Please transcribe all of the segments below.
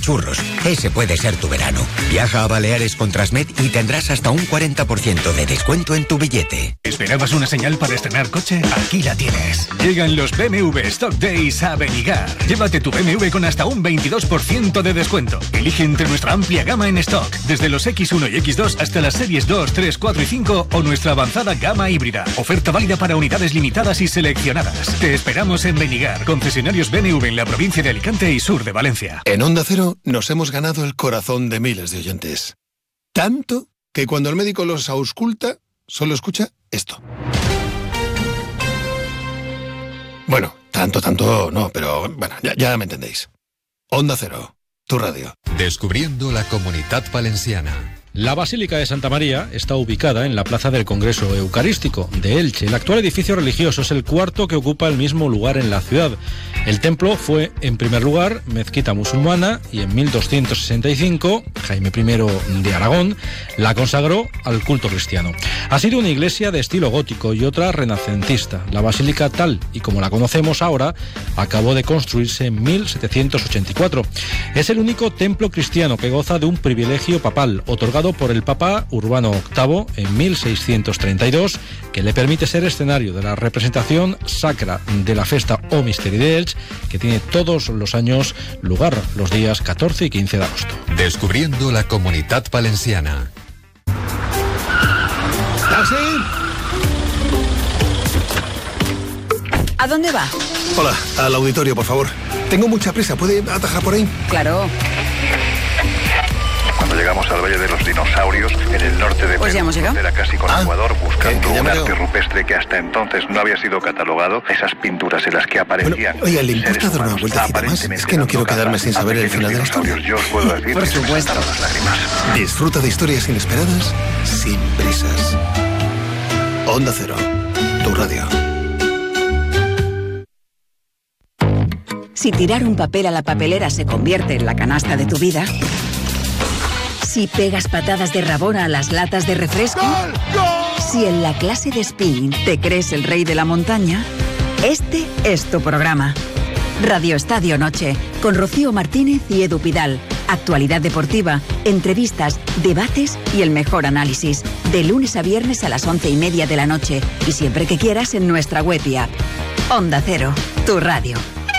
susurros. Ese puede ser tu verano. Viaja a Baleares con Transmed y tendrás hasta un 40% de descuento en tu billete. ¿Esperabas una señal para estrenar coche? Aquí la tienes. Llegan los BMW Stock Days a Benigar. Llévate tu BMW con hasta un 22% de descuento. Elige entre nuestra amplia gama en stock, desde los X1 y X2 hasta las series 2, 3, 4 y 5 o nuestra avanzada gama híbrida. Oferta válida para unidades limitadas y seleccionadas. Te esperamos en Benigar, concesionarios BMW en la provincia de Alicante y sur de Valencia. En Onda Cero nos hemos ganado el corazón de miles de oyentes. Tanto que cuando el médico los ausculta, solo escucha esto. Bueno, tanto no, pero bueno, ya me entendéis. Onda Cero, tu radio. Descubriendo la Comunitat Valenciana. La Basílica de Santa María está ubicada en la Plaza del Congreso Eucarístico de Elche. El actual edificio religioso es el cuarto que ocupa el mismo lugar en la ciudad. El templo fue, en primer lugar, mezquita musulmana y en 1265, Jaime I de Aragón la consagró al culto cristiano. Ha sido una iglesia de estilo gótico y otra renacentista. La basílica, tal y como la conocemos ahora, acabó de construirse en 1784. Es el único templo cristiano que goza de un privilegio papal, otorgado por el Papa Urbano VIII en 1632, que le permite ser escenario de la representación sacra de la Festa o Misteri d'Elx, que tiene todos los años lugar los días 14 y 15 de agosto. Descubriendo la Comunitat Valenciana. ¿Taxi? ¿A dónde va? Hola, al auditorio, por favor. Tengo mucha prisa, ¿puede atajar por ahí? Claro. Cuando llegamos al Valle de los Dinosaurios, en el norte de Pues ya hemos llegado. Era casi con Ecuador, buscando que un ya arte rupestre que hasta entonces no había sido catalogado. Esas pinturas en las que aparecían. Bueno, oiga, ¿le importa dar una vueltecita más? Es que no quiero quedarme sin saber el final de la historia. Yo os puedo decir Por que se me supuesto. saltaron las lágrimas. Disfruta de historias inesperadas sin prisas. Onda Cero, tu radio. Si tirar un papel a la papelera se convierte en la canasta de tu vida. Si pegas patadas de rabona a las latas de refresco. ¡Gol! ¡Gol! Si en la clase de spinning te crees el rey de la montaña. Este es tu programa. Radio Estadio Noche, con Rocío Martínez y Edu Pidal. Actualidad deportiva, entrevistas, debates y el mejor análisis. De lunes a viernes a las 11:30 de la noche. Y siempre que quieras en nuestra web y app. Onda Cero, tu radio.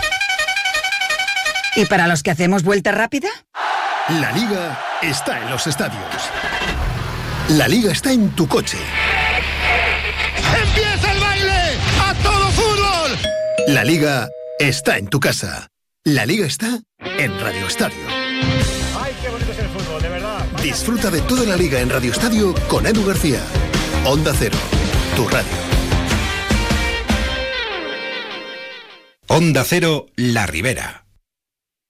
¿Y para los que hacemos vuelta rápida? La Liga está en los estadios. La Liga está en tu coche. ¡Empieza el baile! ¡A todo fútbol! La Liga está en tu casa. La Liga está en Radio Estadio. ¡Ay, qué bonito es el fútbol, de verdad! Disfruta de toda la Liga en Radio Estadio con Edu García. Onda Cero, tu radio. Onda Cero, La Ribera.